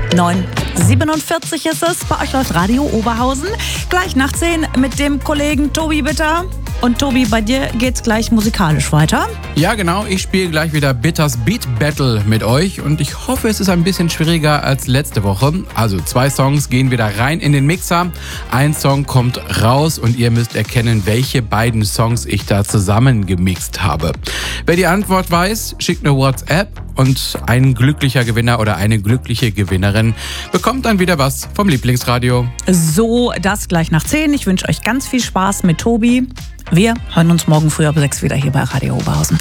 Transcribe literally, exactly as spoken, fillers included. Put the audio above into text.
neun siebenundvierzig ist es. Bei euch läuft Radio Oberhausen. Gleich nach zehn mit dem Kollegen Tobi Bitter. Und Tobi, bei dir geht's gleich musikalisch weiter. Ja, genau. Ich spiele gleich wieder Bitters Beat Battle mit euch. Und ich hoffe, es ist ein bisschen schwieriger als letzte Woche. Also zwei Songs gehen wieder rein in den Mixer. Ein Song kommt raus und ihr müsst erkennen, welche beiden Songs ich da zusammen gemixt habe. Wer die Antwort weiß, schickt eine WhatsApp. Und ein glücklicher Gewinner oder eine glückliche Gewinnerin bekommt dann wieder was vom Lieblingsradio. So, das gleich nach zehn. Ich wünsche euch ganz viel Spaß mit Tobi. Wir hören uns morgen früh ab sechs wieder hier bei Radio Oberhausen.